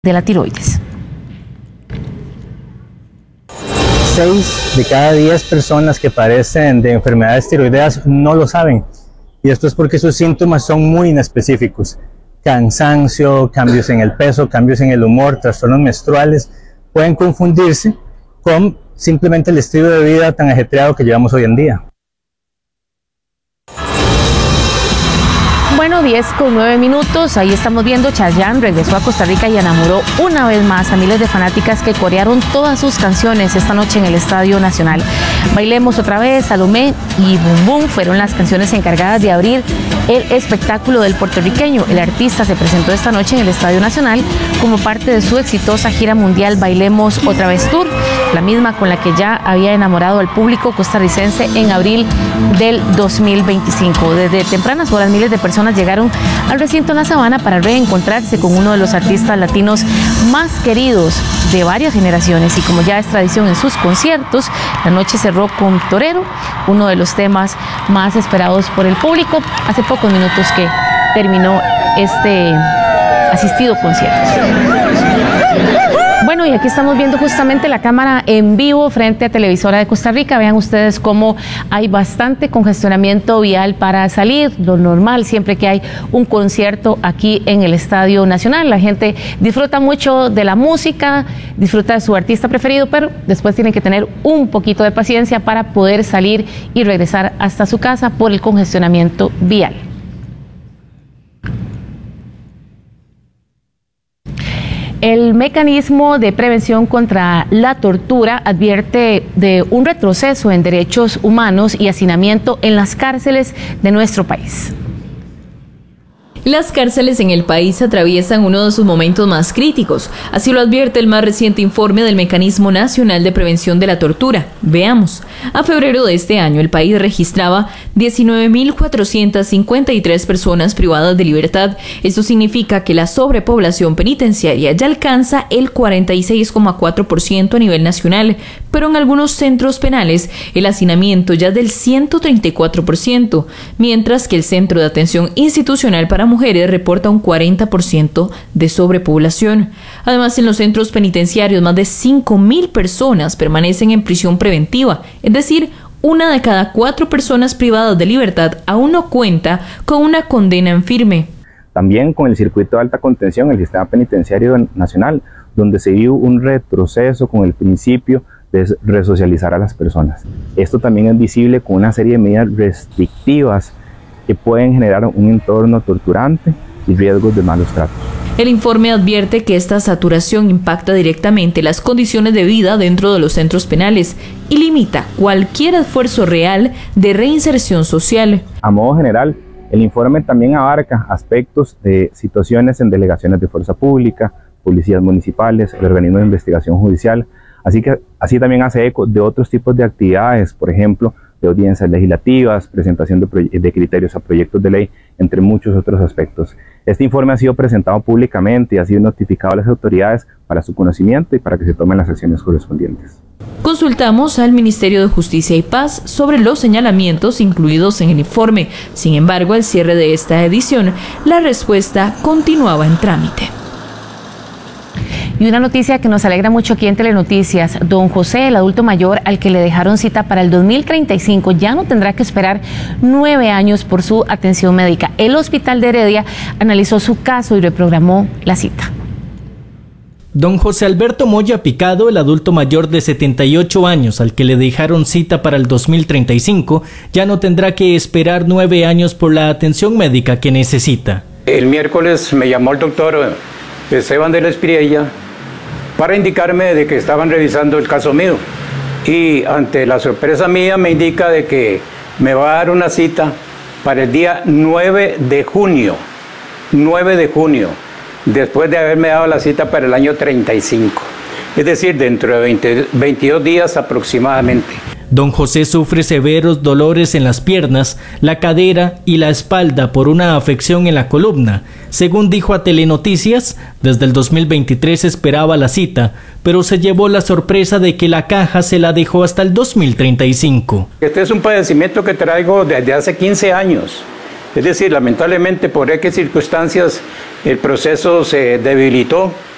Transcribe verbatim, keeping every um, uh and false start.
de la tiroides. seis de cada diez personas que padecen de enfermedades tiroideas no lo saben. Y esto es porque sus síntomas son muy inespecíficos. Cansancio, cambios en el peso, cambios en el humor, trastornos menstruales, pueden confundirse con simplemente el estilo de vida tan ajetreado que llevamos hoy en día. Bueno, diez con nueve minutos, ahí estamos viendo Chayanne regresó a Costa Rica y enamoró una vez más a miles de fanáticas que corearon todas sus canciones esta noche en el Estadio Nacional. Bailemos otra vez, Salomé y Bum Bum fueron las canciones encargadas de abrir el espectáculo del puertorriqueño. El artista se presentó esta noche en el Estadio Nacional como parte de su exitosa gira mundial Bailemos otra vez Tour, la misma con la que ya había enamorado al público costarricense en abril del dos mil veinticinco. Desde tempranas horas miles de personas llegaron al recinto en la Sabana para reencontrarse con uno de los artistas latinos más queridos de varias generaciones, y como ya es tradición en sus conciertos, la noche cerró con Torero, uno de los temas más esperados por el público. Hace pocos minutos que terminó este asistido concierto. Bueno, y aquí estamos viendo justamente la cámara en vivo frente a Televisora de Costa Rica. Vean ustedes cómo hay bastante congestionamiento vial para salir, lo normal siempre que hay un concierto aquí en el Estadio Nacional. La gente disfruta mucho de la música, disfruta de su artista preferido, pero después tienen que tener un poquito de paciencia para poder salir y regresar hasta su casa por el congestionamiento vial. El mecanismo de prevención contra la tortura advierte de un retroceso en derechos humanos y hacinamiento en las cárceles de nuestro país. Las cárceles en el país atraviesan uno de sus momentos más críticos, así lo advierte el más reciente informe del Mecanismo Nacional de Prevención de la Tortura. Veamos, a febrero de este año el país registraba diecinueve mil cuatrocientas cincuenta y tres personas privadas de libertad. Esto significa que la sobrepoblación penitenciaria ya alcanza el cuarenta y seis coma cuatro por ciento a nivel nacional, pero en algunos centros penales el hacinamiento ya es del ciento treinta y cuatro por ciento, mientras que el Centro de Atención Institucional para Mujeres reporta un cuarenta por ciento de sobrepoblación. Además, en los centros penitenciarios más de cinco mil personas permanecen en prisión preventiva, es decir, una de cada cuatro personas privadas de libertad aún no cuenta con una condena en firme. También con el circuito de alta contención, el sistema penitenciario nacional, donde se vio un retroceso con el principio de resocializar a las personas. Esto también es visible con una serie de medidas restrictivas que pueden generar un entorno torturante y riesgos de malos tratos. El informe advierte que esta saturación impacta directamente las condiciones de vida dentro de los centros penales y limita cualquier esfuerzo real de reinserción social. A modo general, el informe también abarca aspectos de situaciones en delegaciones de fuerza pública, policías municipales, el organismo de investigación judicial, así que así también hace eco de otros tipos de actividades, por ejemplo, de audiencias legislativas, presentación de, de criterios a proyectos de ley, entre muchos otros aspectos. Este informe ha sido presentado públicamente y ha sido notificado a las autoridades para su conocimiento y para que se tomen las acciones correspondientes. Consultamos al Ministerio de Justicia y Paz sobre los señalamientos incluidos en el informe. Sin embargo, al cierre de esta edición, la respuesta continuaba en trámite. Y una noticia que nos alegra mucho aquí en Telenoticias: don José, el adulto mayor al que le dejaron cita para el dos mil treinta y cinco, ya no tendrá que esperar nueve años por su atención médica. El Hospital de Heredia analizó su caso y reprogramó la cita. Don José Alberto Moya Picado, el adulto mayor de setenta y ocho años al que le dejaron cita para el dos mil treinta y cinco, ya no tendrá que esperar nueve años por la atención médica que necesita. El miércoles me llamó el doctor Esteban de la Espiriella para indicarme de que estaban revisando el caso mío, y ante la sorpresa mía me indica de que me va a dar una cita para el día nueve de junio, nueve de junio, después de haberme dado la cita para el año treinta y cinco, es decir, dentro de veinte, veintidós días aproximadamente. Don José sufre severos dolores en las piernas, la cadera y la espalda por una afección en la columna. Según dijo a Telenoticias, desde el dos mil veintitrés esperaba la cita, pero se llevó la sorpresa de que la caja se la dejó hasta el dos mil treinta y cinco. Este es un padecimiento que traigo desde hace quince años. Es decir, lamentablemente por X circunstancias el proceso se debilitó